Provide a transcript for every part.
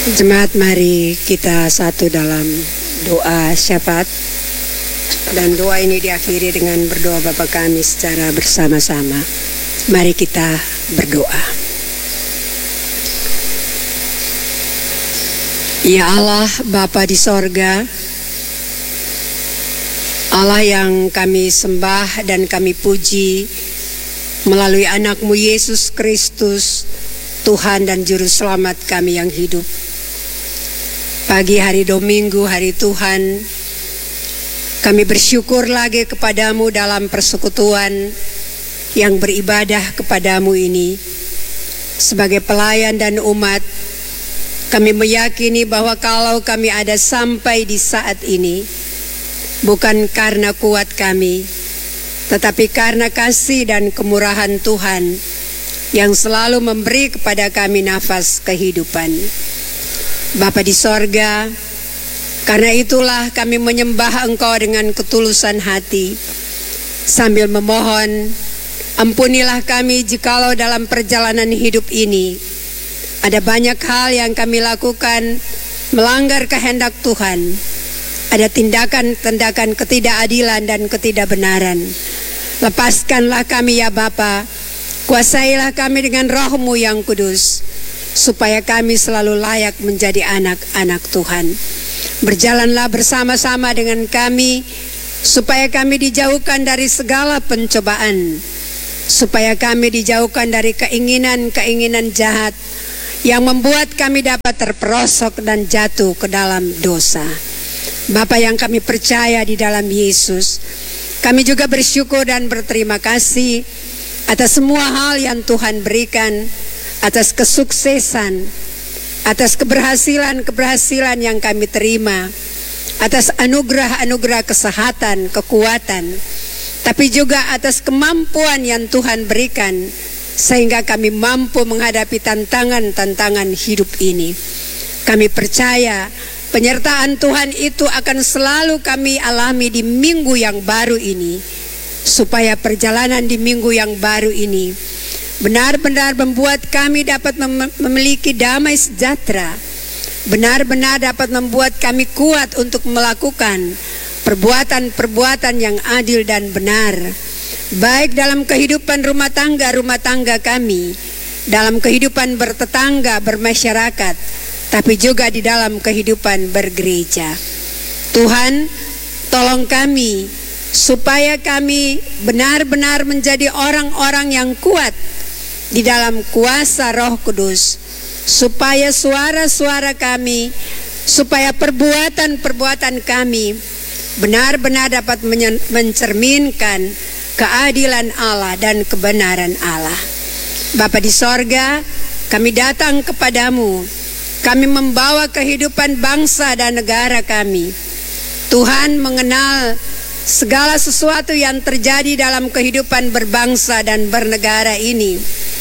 Jemaat, mari kita satu dalam doa syafaat, dan doa ini diakhiri dengan berdoa Bapa kami secara bersama-sama. Mari kita berdoa. Ya Allah, Bapa di sorga, Allah yang kami sembah dan kami puji melalui anak-Mu Yesus Kristus, Tuhan dan Juru Selamat kami yang hidup. Pagi hari Dominggu, hari Tuhan, kami bersyukur lagi kepadamu dalam persekutuan yang beribadah kepadamu ini. Sebagai pelayan dan umat, kami meyakini bahwa kalau kami ada sampai di saat ini, bukan karena kuat kami, tetapi karena kasih dan kemurahan Tuhan yang selalu memberi kepada kami nafas kehidupan. Bapa di sorga, karena itulah kami menyembah Engkau dengan ketulusan hati, sambil memohon, ampunilah kami jikalau dalam perjalanan hidup ini ada banyak hal yang kami lakukan melanggar kehendak Tuhan. Ada tindakan-tindakan ketidakadilan dan ketidakbenaran. Lepaskanlah kami ya Bapa, kuasailah kami dengan Roh-Mu yang kudus, supaya kami selalu layak menjadi anak-anak Tuhan. Berjalanlah bersama-sama dengan kami, supaya kami dijauhkan dari segala pencobaan, supaya kami dijauhkan dari keinginan-keinginan jahat yang membuat kami dapat terperosok dan jatuh ke dalam dosa. Bapa yang kami percaya di dalam Yesus, kami juga bersyukur dan berterima kasih atas semua hal yang Tuhan berikan, atas kesuksesan, atas keberhasilan yang kami terima, atas anugerah-anugerah kesehatan, kekuatan, tapi juga atas kemampuan yang Tuhan berikan sehingga kami mampu menghadapi tantangan-tantangan hidup ini. Kami percaya penyertaan Tuhan itu akan selalu kami alami di minggu yang baru ini, supaya perjalanan di minggu yang baru ini benar-benar membuat kami dapat memiliki damai sejahtera, benar-benar dapat membuat kami kuat untuk melakukan perbuatan-perbuatan yang adil dan benar, baik dalam kehidupan rumah tangga kami, dalam kehidupan bertetangga, bermasyarakat, tapi juga di dalam kehidupan bergereja. Tuhan, tolong kami supaya kami benar-benar menjadi orang-orang yang kuat di dalam kuasa Roh Kudus, supaya suara-suara kami, supaya perbuatan-perbuatan kami benar-benar dapat mencerminkan keadilan Allah dan kebenaran Allah. Bapa di sorga, kami datang kepadamu, kami membawa kehidupan bangsa dan negara kami. Tuhan mengenal segala sesuatu yang terjadi dalam kehidupan berbangsa dan bernegara ini.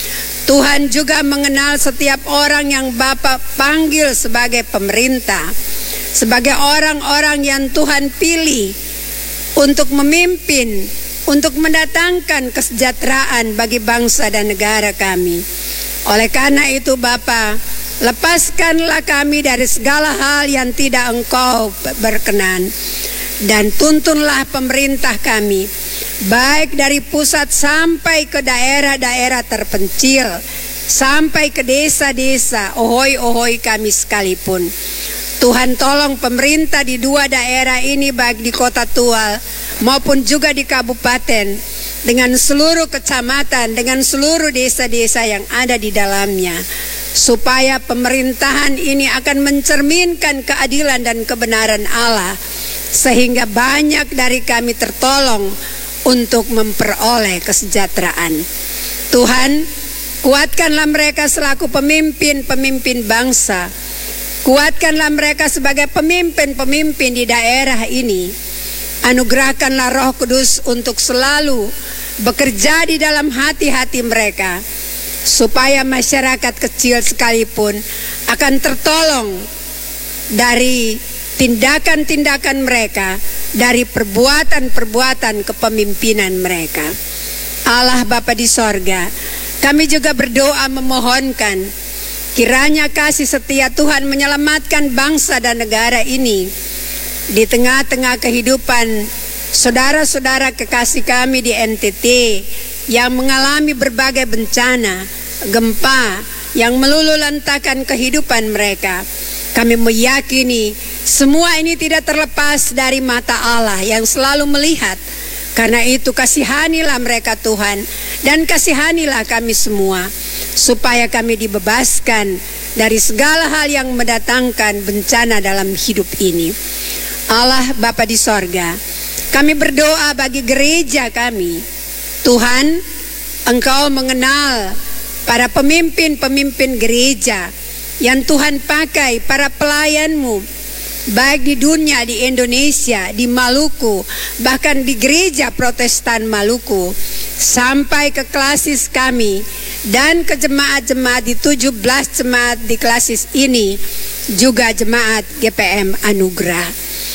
Tuhan juga mengenal setiap orang yang Bapa panggil sebagai pemerintah, sebagai orang-orang yang Tuhan pilih untuk memimpin, untuk mendatangkan kesejahteraan bagi bangsa dan negara kami. Oleh karena itu Bapa, lepaskanlah kami dari segala hal yang tidak Engkau berkenan, dan tuntunlah pemerintah kami, baik dari pusat sampai ke daerah-daerah terpencil, sampai ke desa-desa, ohoi-ohoi kami sekalipun. Tuhan tolong pemerintah di dua daerah ini, baik di Kota Tual maupun juga di kabupaten, dengan seluruh kecamatan, dengan seluruh desa-desa yang ada di dalamnya, supaya pemerintahan ini akan mencerminkan keadilan dan kebenaran Allah, sehingga banyak dari kami tertolong untuk memperoleh kesejahteraan. Tuhan, kuatkanlah mereka selaku pemimpin-pemimpin bangsa. Kuatkanlah mereka sebagai pemimpin-pemimpin di daerah ini. Anugerahkanlah Roh Kudus untuk selalu bekerja di dalam hati-hati mereka, supaya masyarakat kecil sekalipun akan tertolong dari tindakan-tindakan mereka, dari perbuatan-perbuatan kepemimpinan mereka. Allah Bapa di sorga, kami juga berdoa memohonkan Kiranya kasih setia Tuhan menyelamatkan bangsa dan negara ini di tengah-tengah kehidupan saudara-saudara kekasih kami di NTT yang mengalami berbagai bencana, gempa yang meluluhlantakkan kehidupan mereka. Kami meyakini semua ini tidak terlepas dari mata Allah yang selalu melihat. Karena itu kasihanilah mereka Tuhan, dan kasihanilah kami semua, supaya kami dibebaskan dari segala hal yang mendatangkan bencana dalam hidup ini. Allah Bapa di sorga, kami berdoa bagi gereja kami. Tuhan, Engkau mengenal para pemimpin-pemimpin gereja yang Tuhan pakai, para pelayan-Mu, baik di dunia, di Indonesia, di Maluku, bahkan di gereja Protestan Maluku, sampai ke klasis kami dan ke jemaat-jemaat di 17 jemaat di klasis ini, juga jemaat GPM Anugerah.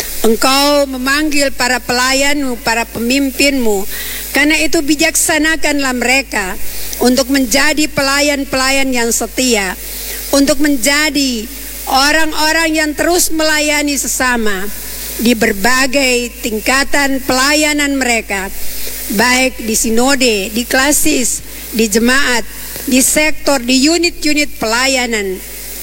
Engkau memanggil para pelayan-Mu, para pemimpin-Mu, karena itu bijaksanakanlah mereka untuk menjadi pelayan-pelayan yang setia, untuk menjadi orang-orang yang terus melayani sesama di berbagai tingkatan pelayanan mereka, baik di sinode, di klasis, di jemaat, di sektor, di unit-unit pelayanan,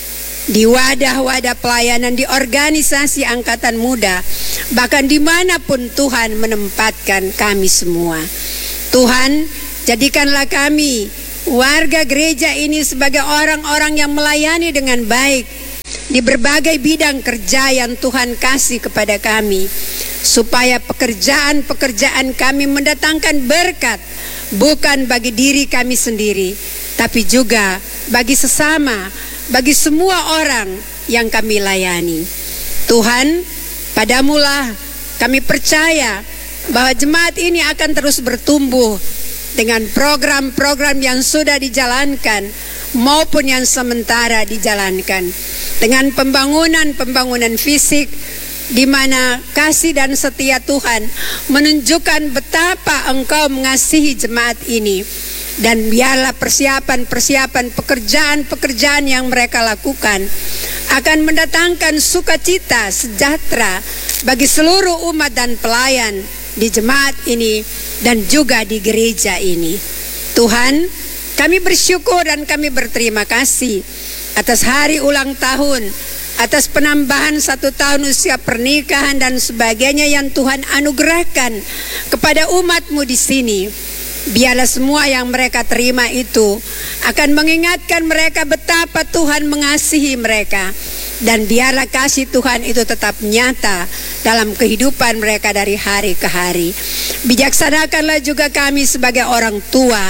di wadah-wadah pelayanan, di organisasi angkatan muda, bahkan dimanapun Tuhan menempatkan kami semua. Tuhan, jadikanlah kami warga gereja ini sebagai orang-orang yang melayani dengan baik di berbagai bidang kerja yang Tuhan kasih kepada kami, supaya pekerjaan-pekerjaan kami mendatangkan berkat, bukan bagi diri kami sendiri, tapi juga bagi sesama, bagi semua orang yang kami layani. Tuhan, Padamulah kami percaya bahwa jemaat ini akan terus bertumbuh dengan program-program yang sudah dijalankan maupun yang sementara dijalankan, dengan pembangunan fisik di mana kasih dan setia Tuhan menunjukkan betapa Engkau mengasihi jemaat ini. Dan biarlah persiapan pekerjaan yang mereka lakukan akan mendatangkan sukacita, sejahtera bagi seluruh umat dan pelayan di jemaat ini dan juga di gereja ini. Tuhan, kami bersyukur dan kami berterima kasih atas hari ulang tahun, atas penambahan 1 tahun usia pernikahan dan sebagainya yang Tuhan anugerahkan kepada umat-Mu di sini. Biarlah semua yang mereka terima itu akan mengingatkan mereka betapa Tuhan mengasihi mereka. Dan biarlah kasih Tuhan itu tetap nyata dalam kehidupan mereka dari hari ke hari. Bijaksanakanlah juga kami sebagai orang tua.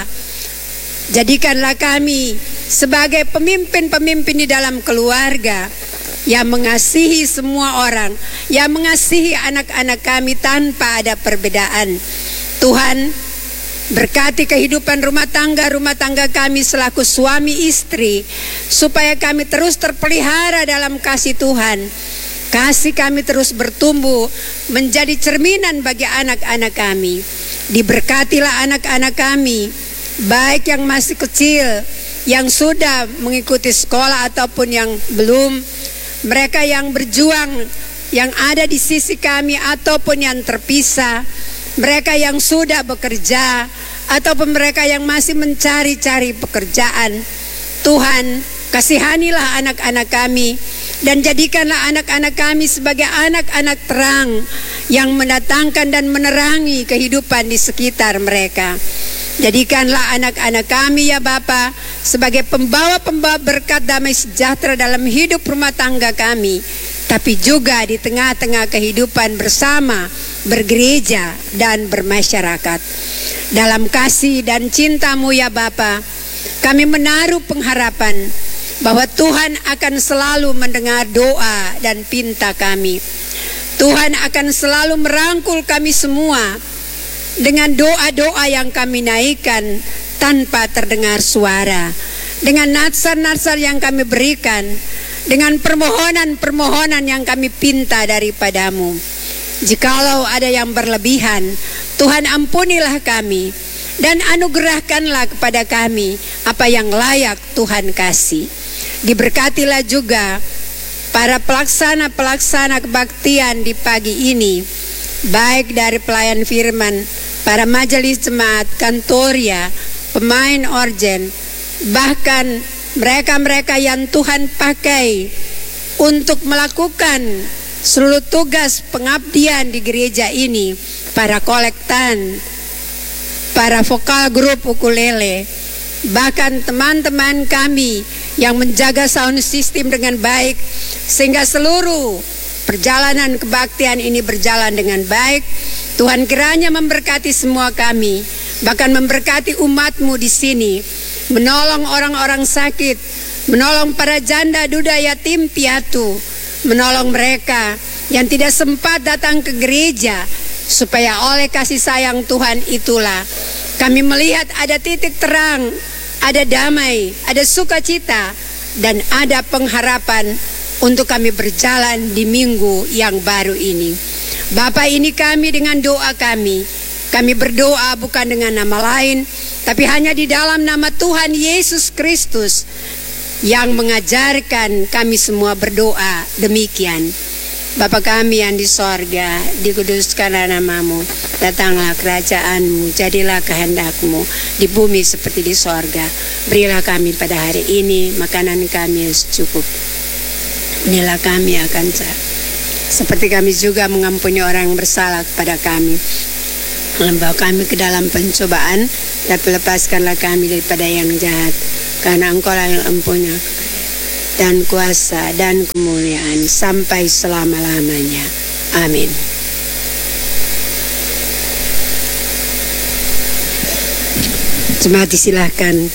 Jadikanlah kami sebagai pemimpin-pemimpin di dalam keluarga yang mengasihi semua orang, yang mengasihi anak-anak kami tanpa ada perbedaan. Tuhan, berkati kehidupan rumah tangga kami selaku suami istri, supaya kami terus terpelihara dalam kasih Tuhan. Kasih kami terus bertumbuh menjadi cerminan bagi anak-anak kami. Diberkatilah anak-anak kami, baik yang masih kecil, yang sudah mengikuti sekolah ataupun yang belum, mereka yang berjuang, yang ada di sisi kami ataupun yang terpisah, mereka yang sudah bekerja ataupun mereka yang masih mencari-cari pekerjaan. Tuhan, kasihanilah anak-anak kami dan jadikanlah anak-anak kami sebagai anak-anak terang yang mendatangkan dan menerangi kehidupan di sekitar mereka. Jadikanlah anak-anak kami ya Bapa sebagai pembawa-pembawa berkat damai sejahtera dalam hidup rumah tangga kami, tapi juga di tengah-tengah kehidupan bersama, bergereja dan bermasyarakat. Dalam kasih dan cinta-Mu ya Bapa, kami menaruh pengharapan bahwa Tuhan akan selalu mendengar doa dan pinta kami. Tuhan akan selalu merangkul kami semua dengan doa-doa yang kami naikkan tanpa terdengar suara, dengan natsar-natsar yang kami berikan, dengan permohonan-permohonan yang kami pinta daripada-Mu. Jikalau ada yang berlebihan, Tuhan ampunilah kami dan anugerahkanlah kepada kami apa yang layak Tuhan kasih. Diberkatilah juga para pelaksana-pelaksana kebaktian di pagi ini, baik dari pelayan firman, para majelis jemaat, kantoria, pemain organ, bahkan mereka-mereka yang Tuhan pakai untuk melakukan seluruh tugas pengabdian di gereja ini, para kolektan, para vokal grup ukulele, bahkan teman-teman kami yang menjaga sound system dengan baik, sehingga seluruh perjalanan kebaktian ini berjalan dengan baik. Tuhan kiranya memberkati semua kami, bahkan memberkati umat-Mu di sini, menolong orang-orang sakit, menolong para janda, duda, yatim, piatu, menolong mereka yang tidak sempat datang ke gereja, supaya oleh kasih sayang Tuhan itulah kami melihat ada titik terang, ada damai, ada sukacita, dan ada pengharapan untuk kami berjalan di minggu yang baru ini. Bapa, ini kami dengan doa kami berdoa bukan dengan nama lain, tapi hanya di dalam nama Tuhan Yesus Kristus yang mengajarkan kami semua berdoa demikian. Bapa kami yang di sorga, dikuduskanlah nama-Mu, datanglah kerajaan-Mu, jadilah kehendak-Mu di bumi seperti di sorga. Berilah kami pada hari ini makanan kami yang cukup. Inilah kami akan seperti kami juga mengampuni orang yang bersalah kepada kami. Membawa kami ke dalam pencobaan, tapi lepaskanlah kami daripada yang jahat, karena Engkau-lah yang empunya dan kuasa dan kemuliaan sampai selama-lamanya. Amin. Jemaat disilahkan